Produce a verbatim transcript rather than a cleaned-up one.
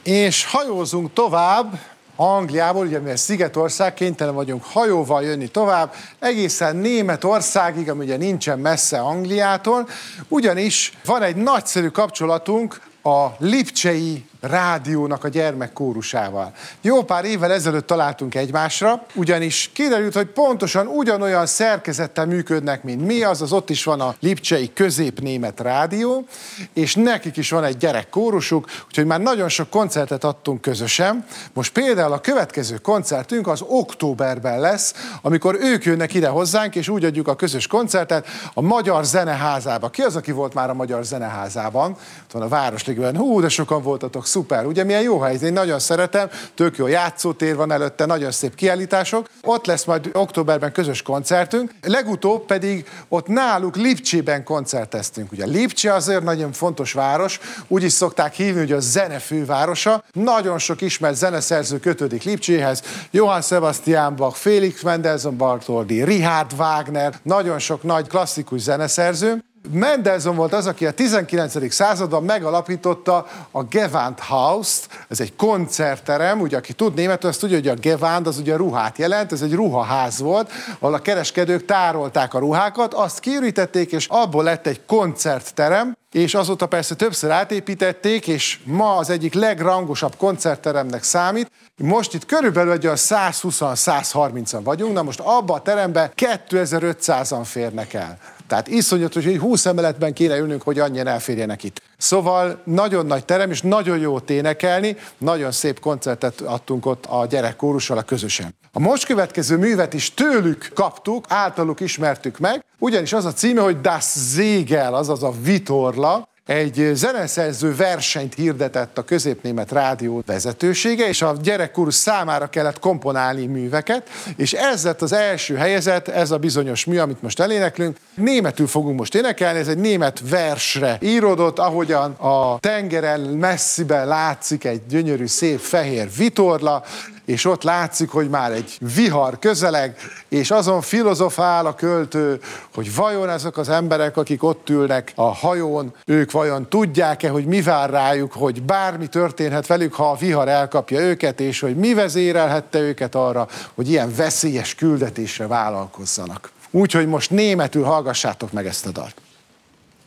És hajózunk tovább Angliából, ugye mivel szigetország, kénytelen vagyunk hajóval jönni tovább, egészen Németországig, ami ugye nincsen messze Angliától, ugyanis van egy nagyszerű kapcsolatunk a Lipcsei Rádiónak a gyermekkórusával. Jó pár évvel ezelőtt találtunk egymásra, ugyanis kiderült, hogy pontosan ugyanolyan szerkezettel működnek, mint mi, azaz ott is van a Lipcsei Középnémet Rádió, és nekik is van egy gyerekkórusuk, úgyhogy már nagyon sok koncertet adtunk közösen. Most például a következő koncertünk az októberben lesz, amikor ők jönnek ide hozzánk, és úgy adjuk a közös koncertet a Magyar Zeneházában. Ki az, aki volt már a Magyar Zeneházában? Ott van a Városligében. Hú, de sokan voltatok. Szuper, ugye milyen jó hely, én nagyon szeretem, tök jó játszótér van előtte, nagyon szép kiállítások. Ott lesz majd októberben közös koncertünk, legutóbb pedig ott náluk Lipcsében koncerteztünk. Ugye Lipcse azért nagyon fontos város, úgy is szokták hívni, hogy a zene fővárosa. Nagyon sok ismert zeneszerző kötődik Lipcséhez, Johann Sebastian Bach, Felix Mendelssohn Bartholdy, Richard Wagner, nagyon sok nagy klasszikus zeneszerző. Mendelssohn volt az, aki a tizenkilencedik században megalapította a Gewandhaust, ez egy koncertterem, ugye aki tud németül, azt tudja, hogy a Gewand az ugye ruhát jelent, ez egy ruhaház volt, ahol a kereskedők tárolták a ruhákat, azt kiürítették, és abból lett egy koncertterem, és azóta persze többször átépítették, és ma az egyik legrangosabb koncertteremnek számít. Most itt körülbelül egy olyan százhúsz-százharmincan vagyunk, na most abba a teremben kétezer-ötszázan férnek el. Tehát iszonyatos, hogy húsz emeletben kéne ülnünk, hogy annyian elférjenek itt. Szóval nagyon nagy terem, és nagyon jó énekelni, nagyon szép koncertet adtunk ott a gyerekkórussal a közösen. A most következő művet is tőlük kaptuk, általuk ismertük meg, ugyanis az a címe, hogy Das Segel, azaz a vitorla. Egy zeneszerző versenyt hirdetett a Középnémet Rádió vezetősége, és a gyerekkórus számára kellett komponálni műveket, és ez lett az első helyezett, ez a bizonyos mű, amit most eléneklünk. Németül fogunk most énekelni, ez egy német versre íródott, ahogyan a tengeren messziben látszik egy gyönyörű, szép fehér vitorla, és ott látszik, hogy már egy vihar közeleg, és azon filozofál a költő, hogy vajon azok az emberek, akik ott ülnek a hajón, ők vajon tudják-e, hogy mi vár rájuk, hogy bármi történhet velük, ha a vihar elkapja őket, és hogy mi vezérelhette őket arra, hogy ilyen veszélyes küldetésre vállalkozzanak. Úgyhogy most németül hallgassátok meg ezt a dalt.